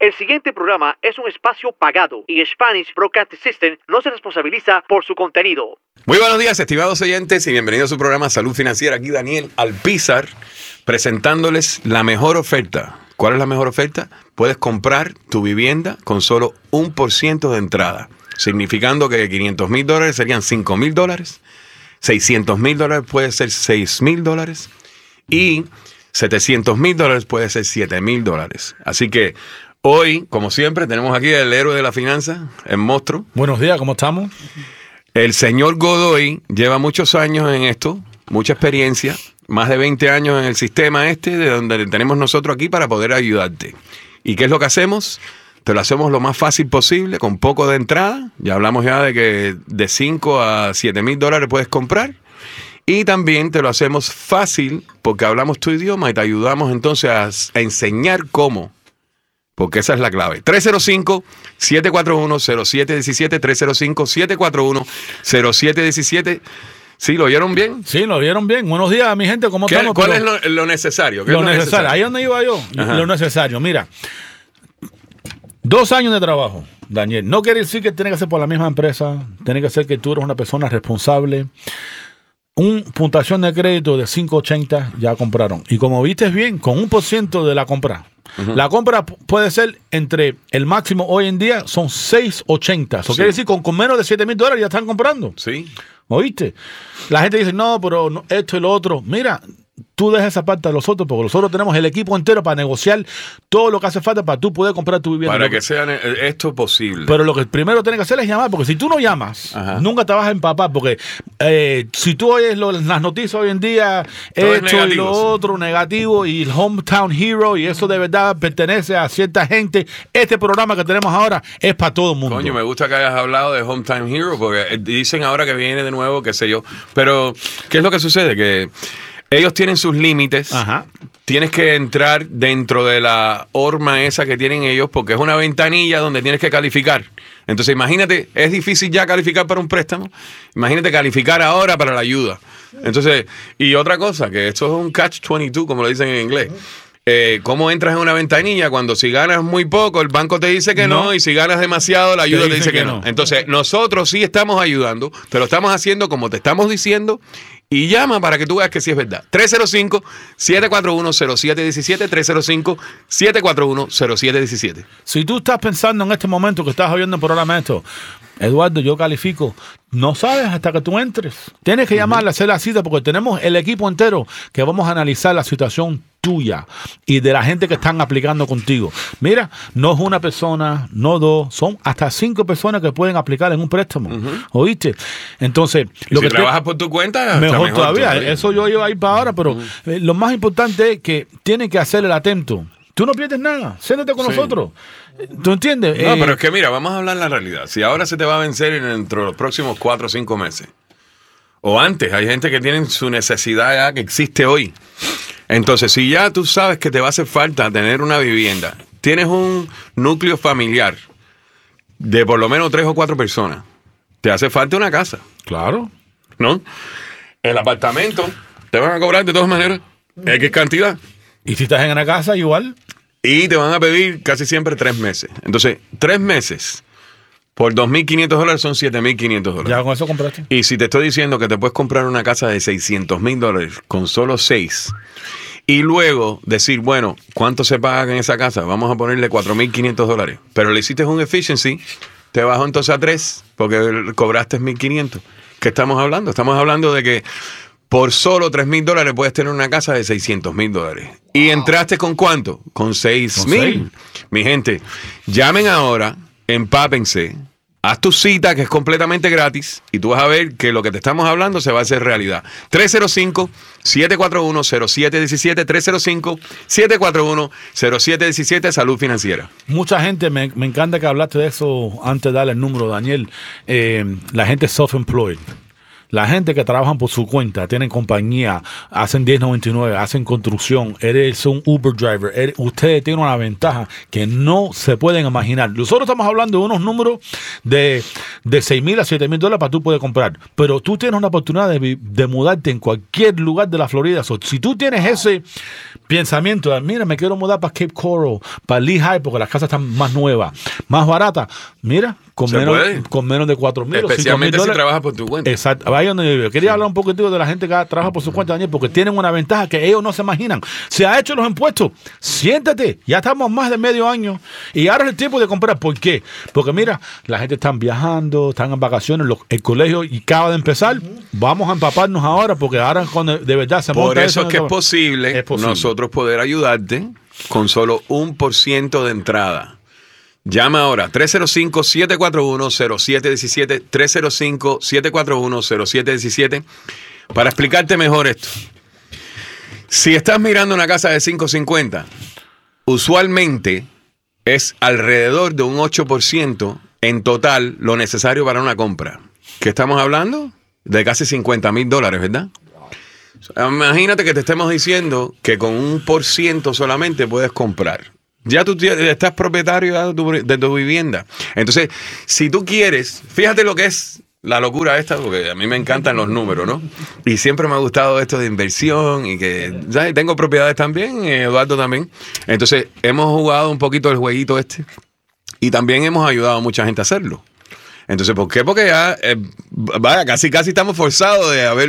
El siguiente programa es un espacio pagado y Spanish Broadcasting System no se responsabiliza por su contenido. Muy buenos días, estimados oyentes, y bienvenidos a su programa Salud Financiera. Aquí Daniel Alpizar, presentándoles la mejor oferta. ¿Cuál es la mejor oferta? Puedes comprar tu vivienda con solo 1% de entrada, significando que $500,000 serían $5,000, $600,000 puede ser $6,000 y $700,000 puede ser $7,000. Así que hoy, como siempre, tenemos aquí el héroe de la finanza, el monstruo. Buenos días, ¿cómo estamos? El señor Godoy lleva muchos años en esto, mucha experiencia, más de 20 años en el sistema de donde tenemos nosotros aquí para poder ayudarte. ¿Y qué es lo que hacemos? Te lo hacemos lo más fácil posible, con poco de entrada. Ya hablamos ya de que de $5,000 a $7,000 puedes comprar. Y también te lo hacemos fácil porque hablamos tu idioma y te ayudamos entonces a enseñar cómo. Porque esa es la clave. 305-741-0717, 305-741-0717. ¿Sí, lo oyeron bien? Sí, lo oyeron bien. Buenos días, mi gente, ¿cómo estamos? ¿Cuál es lo necesario? Lo necesario. Ahí donde iba yo. Ajá. Lo necesario. Mira, 2 años de trabajo, Daniel. No quiere decir que tiene que ser por la misma empresa. Tiene que ser que tú eres una persona responsable. Puntuación de crédito de 580 ya compraron. Y como viste bien, con 1% de la compra. Uh-huh. La compra puede ser entre el máximo hoy en día son 680. Eso quiere decir con menos de $7,000 ya están comprando. Sí. ¿Oíste? La gente dice, no, pero no, esto y lo otro. Mira, tú dejas esa parte de los otros, porque nosotros tenemos el equipo entero para negociar todo lo que hace falta para tú poder comprar tu vivienda. Para que sea esto posible. Pero lo que primero tienes que hacer es llamar, porque si tú no llamas, ajá, nunca te vas a empapar, porque si tú oyes las noticias hoy en día, todo esto y lo otro, negativo, y el Hometown Hero, y eso de verdad pertenece a cierta gente, este programa que tenemos ahora es para todo el mundo. Coño, me gusta que hayas hablado de Hometown Hero, porque dicen ahora que viene de nuevo, qué sé yo. Pero, ¿qué es lo que sucede? Que ellos tienen sus límites. Ajá. Tienes que entrar dentro de la horma esa que tienen ellos, porque es una ventanilla donde tienes que calificar. Entonces, imagínate, es difícil ya calificar para un préstamo. Imagínate calificar ahora para la ayuda. Entonces, y otra cosa, que esto es un catch-22, como lo dicen en inglés. ¿Cómo entras en una ventanilla cuando si ganas muy poco, el banco te dice que no, y si ganas demasiado, la ayuda te dice que no? Entonces, nosotros sí estamos ayudando, te lo estamos haciendo como te estamos diciendo, y llama para que tú veas que sí es verdad. 305-741-0717, 305-741-0717. Si tú estás pensando en este momento que estás oyendo el programa esto, Eduardo, yo califico. No sabes hasta que tú entres. Tienes que llamarle, hacer la cita, porque tenemos el equipo entero que vamos a analizar la situación tuya y de la gente que están aplicando contigo. Mira, no es una persona, no dos, son hasta 5 personas que pueden aplicar en un préstamo. ¿Oíste? Entonces, lo que trabajas por tu cuenta, mejor todavía. Eso yo iba a ir para ahora, pero lo más importante es que tienen que hacer el atento. Tú no pierdes nada. Siéntate con nosotros. ¿Tú entiendes? No, pero es que mira, vamos a hablar la realidad. Si ahora se te va a vencer dentro de los próximos 4 o 5 meses, o antes, hay gente que tiene su necesidad ya que existe hoy. Entonces, si ya tú sabes que te va a hacer falta tener una vivienda, tienes un núcleo familiar de por lo menos 3 o 4 personas, te hace falta una casa. Claro. ¿No? El apartamento te van a cobrar de todas maneras X cantidad. Y si estás en una casa, igual. Y te van a pedir casi siempre 3 meses. Entonces, 3 meses por $2,500 son $7,500. Ya con eso compraste. Y si te estoy diciendo que te puedes comprar una casa de $600,000 con solo 6, y luego decir, bueno, ¿cuánto se paga en esa casa? Vamos a ponerle $4,500. Pero le hiciste un efficiency, te bajó entonces a 3, porque cobraste $1,500. ¿Qué estamos hablando? Estamos hablando de que por solo $3,000 puedes tener una casa de $600,000. ¿Y entraste con cuánto? Con 6,000. Mi gente, llamen ahora, empápense, haz tu cita que es completamente gratis y tú vas a ver que lo que te estamos hablando se va a hacer realidad. 305-741-0717, 305-741-0717, Salud Financiera. Mucha gente, me encanta que hablaste de eso antes de darle el número, Daniel. La gente self-employed. La gente que trabajan por su cuenta, tienen compañía, hacen 1099, hacen construcción, eres un Uber driver, ustedes tienen una ventaja que no se pueden imaginar. Nosotros estamos hablando de unos números de $6,000 a $7,000 para tú poder comprar, pero tú tienes una oportunidad de mudarte en cualquier lugar de la Florida. Si tú tienes ese pensamiento de, mira, me quiero mudar para Cape Coral, para Lehigh, porque las casas están más nuevas, más baratas, mira, con menos de $4,000. Especialmente si trabajas por tu cuenta. Exacto. Vaya donde yo vivo. Quería hablar un poquitico de la gente que trabaja por su cuenta, Daniel, porque tienen una ventaja que ellos no se imaginan. Se ha hecho los impuestos. Siéntate. Ya estamos más de medio año y ahora es el tiempo de comprar. ¿Por qué? Porque mira, la gente está viajando, están en vacaciones, el colegio y acaba de empezar. Vamos a empaparnos ahora porque ahora cuando de verdad se monta. Por eso es que es posible nosotros poder ayudarte con solo 1% de entrada. Llama ahora, 305-741-0717, 305-741-0717, para explicarte mejor esto. Si estás mirando una casa de 550, usualmente es alrededor de un 8% en total lo necesario para una compra. ¿Qué estamos hablando? De casi $50,000, ¿verdad? Imagínate que te estemos diciendo que con 1% solamente puedes comprar. Ya tú estás propietario de tu vivienda. Entonces, si tú quieres, fíjate lo que es la locura esta, porque a mí me encantan los números, ¿no? Y siempre me ha gustado esto de inversión y que, ¿sabes? Tengo propiedades también, Eduardo también. Entonces, hemos jugado un poquito el jueguito este y también hemos ayudado a mucha gente a hacerlo. Entonces, ¿por qué? Porque ya, casi estamos forzados de haber